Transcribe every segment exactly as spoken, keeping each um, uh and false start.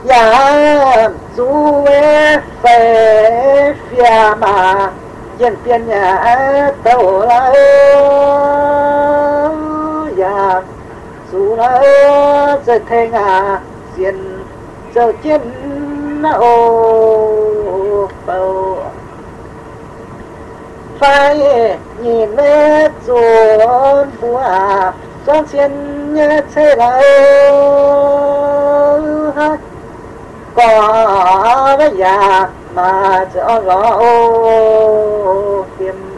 ya du về về phía mà dân tiền nhà tàu lại ya du lại giờ thế ngà diện giờ chiến ô bầu phải nhìn mẹ ruột bùa trong chiến nhớ thế lại có bây giờ mà cho rõ tìm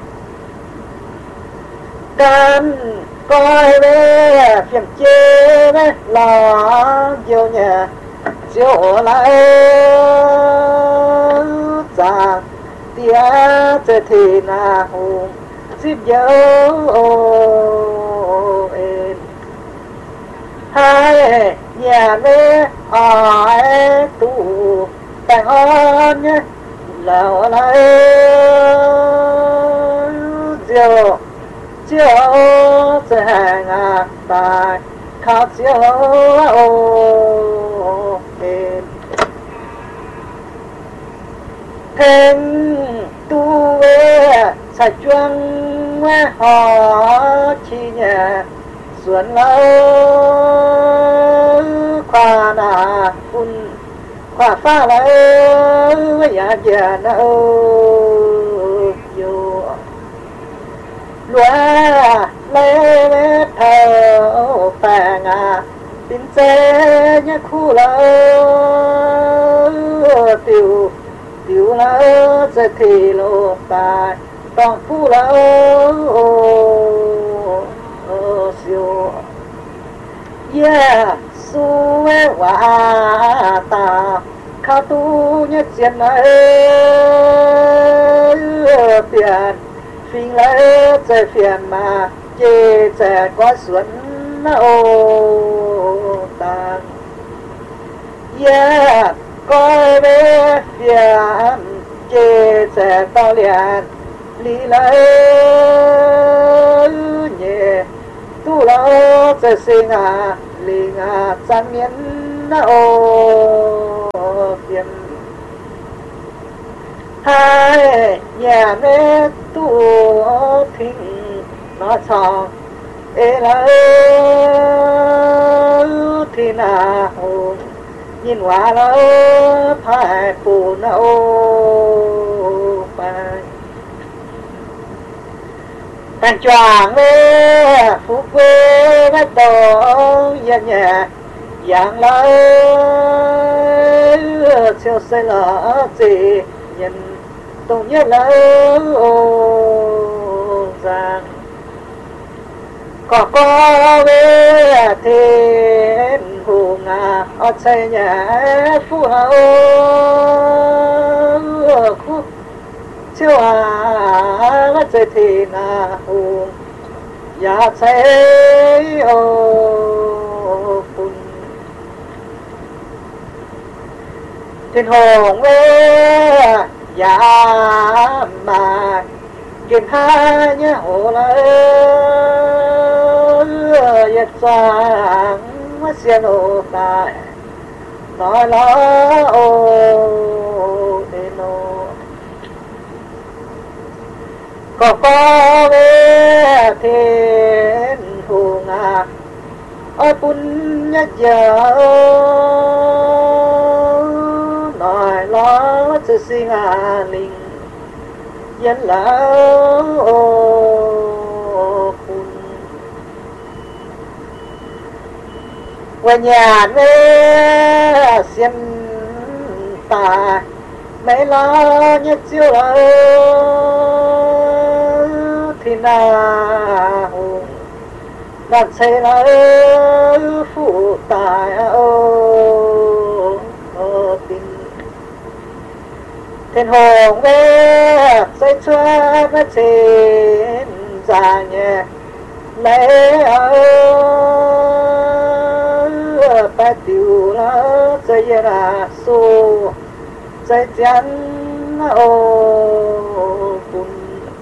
can coi về phiền chê với lo chiều nhà chiều lại già tia chơi thì na hùng xếp dấu em hai nhà mẹ ai tu tại hôn nhé lão lại chiều chiều chơi hàng à tài khao chiều em thêm tu về sạch chuông họ chi nhà xuân lâu khoa nà phun khoa pha lâu nhà già nâu vô lúa lấy mẹ thầu phàng à tin xe nhá khu lâu tiểu tiểu lâu sẽ thì lô tài toàn khu lâu siêu yeah su wa ta khao tu nhất chiến ấy tiền phiền lấy chơi phiền mà chê trẻ có xuân ô ta yeah coi về phiền chê trẻ to liền lý lấy nhẹ tu lâu chơi sinh à linh à chăn miến ô phiền hai nhà mẹ tu thinh nó chọn ê là thì nào nhìn qua nó phải phụ nó phải càng choàng mê phú quê với tổ nhà nhà dạng lỡ chiều xây lỡ gì nhìn tùng nhất lỡ rằng có có về thiên hùng à ở xây nhà phú hậu khu chiều à nó chơi thì na hùng nhà xây ô phun thiên hùng về nhà mà kiếm hai nhá hồ lại yết sang mất xiên ô tài nói lo ô đê nô có có về thiên hùng à ôi bún nhất giờ nói lo chứ sinh à linh dân lão phun quê nhà mê xiên tài mấy lo nhất chiêu là thì nào đặt xe là phụ tài ô tình thiên hồn về xây xưa với trên già nhẹ lấy ở ba tiểu là xây là xô xây chắn ô bùn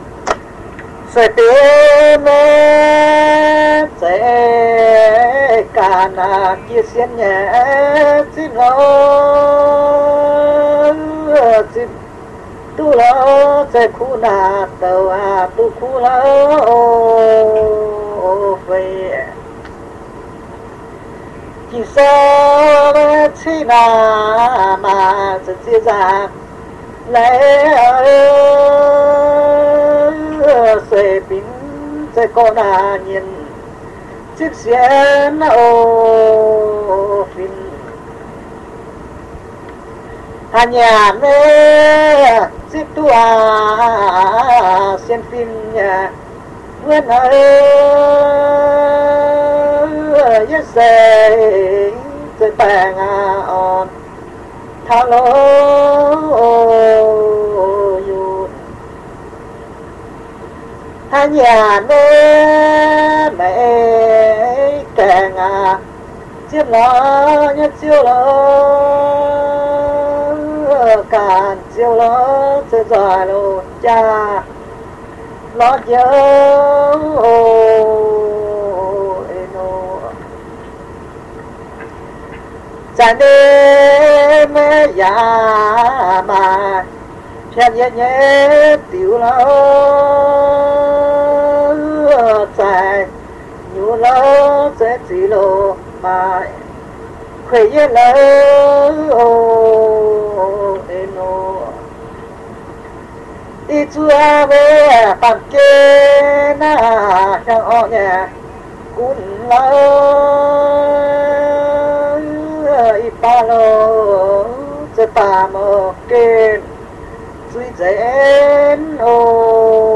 xây tiếng mê xây cả na kia xiên nhẹ chim lo chim tu lo chạy khu na tàu à tu khu lo về chỉ sao chỉ na mà chỉ chỉ ra lại xuôi bình chạy con na nhìn chiếc xe ô phim hà nhà mê chiếc tua xem phim nhà vườn ơi nhất xe chơi bàng on thao lô yu hà nhà mê mẹ càng à chiếc nó nhất chiêu lo càn chiêu lo chơi giỏi lô cha lo nhớ chẳng đêm mẹ già mà chèn nhẹ nhẹ tiểu lo chạy nhiều lo sẽ chỉ lo mà khỏe nhẹ lo eno đi chùa về bàn kê na trong họ nhà cún lo ipa lo sẽ pa mơ kê suy dễn ô